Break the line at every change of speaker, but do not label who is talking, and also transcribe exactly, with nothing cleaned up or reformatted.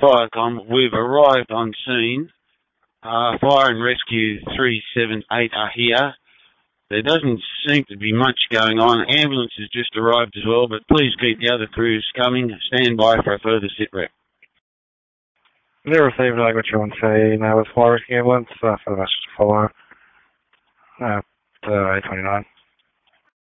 Firecom. We've arrived on scene. Uh, fire and rescue three seven eight are here. There doesn't seem to be much going on. Ambulance has just arrived as well, but please keep the other crews coming. Stand by for a further sit rep.
They received language one say now with fire rescue ambulance uh, for the message to follow. Uh, to eight twenty-nine.